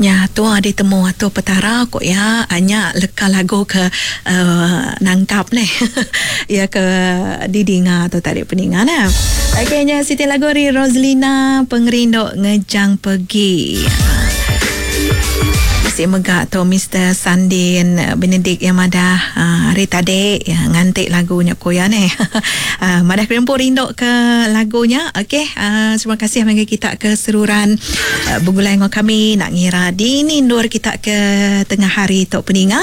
Ya, tu ada temu atau petara kok ya, hanya leka lagu ke nangkap nih. Ya ke didinga atau tarik peningan nah. Okeynya Siti lagu ri Roslina pengerindok ngejang pergi. Si megak tu Mr. Sandin Benedict yang madah hari tadi ya, ngantik lagunya koya ni. Madah kerempur rindok ke lagunya. Okey, terima kasih bagi kita ke seruran bergulai dengan kami nak ngira dini ndur kita ke tengah hari tok peninga.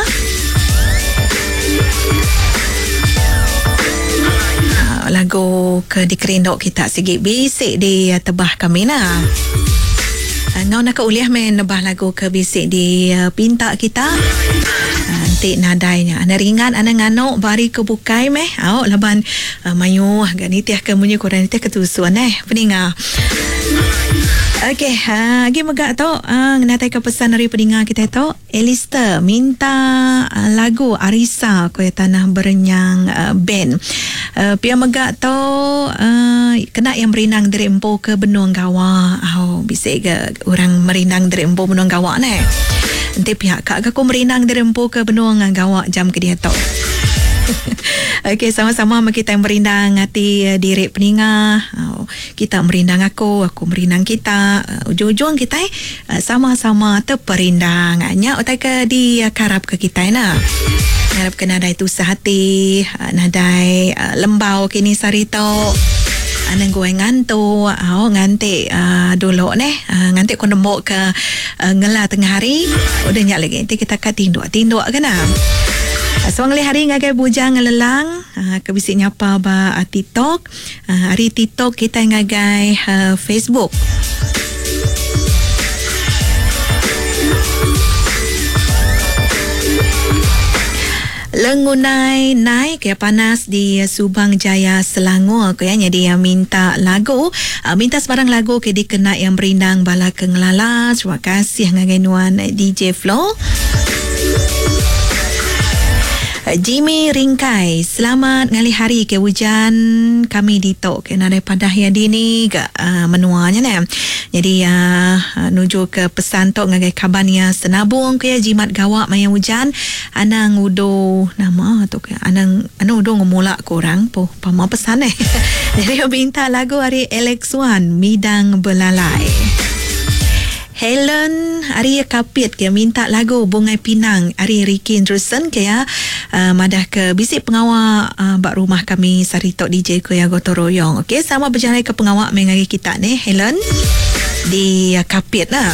Lagu ke dikerindok kita sikit bisik di tebah kami nah. Ngau nak uliah main nebah lagu ke bisik di pinta kita. Nanti nadainya ana ringan ana nganok bari ke bukai meh. Au laban mayu agak nitiah ke munyi kurang nitiah ketusuan peninga. Okey, lagi megak tu ngatai ke pesan dari peninga kita tu. Elister minta lagu Arisa Koya Tanah Berenyang band. Pia megak tu kena yang merinang dari empo ke benung gawa. Bisik ke orang merinang dari empo benung gawa ni. Nanti pihak kak aku merinang dari empo ke benung gawa jam ke dia tu. Okey, sama-sama kita yang merindang hati diri peninga. Kita merindang aku merindang kita. Ujung-ujung kita sama-sama terperindang. Nya utai ke di karap ke kita nah. Harap ke nadai tu sehati, nadai lembau kini sarito. Anang gue ngantuk, ngantik dulu neh, ngantik ko nembok ke ngela tengah hari. Udah nyak lagi nanti kita kat tinduk kena. Suang le hari ngagai bujang ngelelang kebisik nyapa ba TikTok. Hari TikTok kita ngagai Facebook. Lengunai naik ya panas di Subang Jaya Selangor kayaknya dia minta lagu minta sebarang lagu ke dikena yang berindang bala kenglala. Terima kasih ngagai nuan DJ Flo. Jimmy Ringkai, selamat ngali hari ke hujan kami ditok kena daripada ya dini ke menuanya ni. Jadi nuju ke pesan tok ngagai kabania senabung ke jimat gawak maya hujan anang udo nama tu ke anang udo ngomolak korang po pama pesan ni. Jadi minta lagu hari Alex Wan Midang Belalai. Helen Ari Kapit ke minta lagu Bungai Pinang Ari Ricky Anderson ke ya madah ke bisik pengawak bak rumah kami Sarito DJ ko ya gotoroyong. Okey, sama berjalan ke pengawak mengagi kita ni Helen di Kapit lah.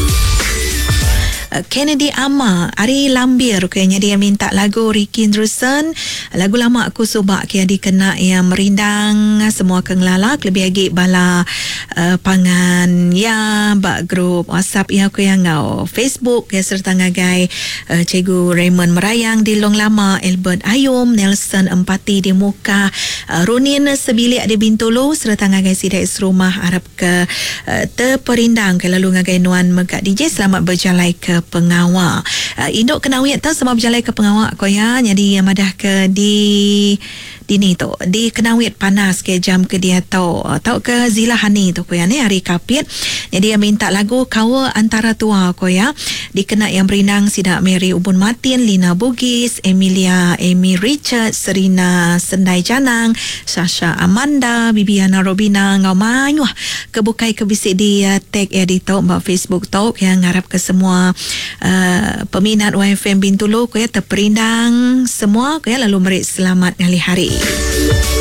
Kennedy Ama Ari Lambir kayaknya dia minta lagu Ricky Anderson, lagu lama aku subak kaya dikena yang merindang semua kengelalak lebih lagi bala pangan ya bak grup WhatsApp ya aku yang ngau Facebook ya serta ngagai Cikgu Raymond Merayang di Long Lama, Albert Ayum, Nelson Empati di Muka, Runin Sebilik di Bintulu serta ngagai Sidai Serumah Arab ke terperindang ke lalu ngagai Nuan Megak DJ selamat berjalai ke pengawal. Induk kenawit tu semua berjalan ke pengawal ko ya. Jadi madah ke di ni tu di kenawit panas ke jam ke dia tu ke Zilahani tu ko ya ni hari Kapit. Jadi dia minta lagu Kawa Antara Tua ko ya. Dikena yang berindang Sidak Mary Ubun Martin, Lina Bugis, Emilia Amy Richard, Serina Sendai Janang, Sasha Amanda, Bibiana Robina ngau mayu kebukai kebisik di tag editor mbak Facebook tu yang ngarap ke semua peminat YFM Bintulu ko ya terperindang semua ko ya lalu merik selamat ngali hari.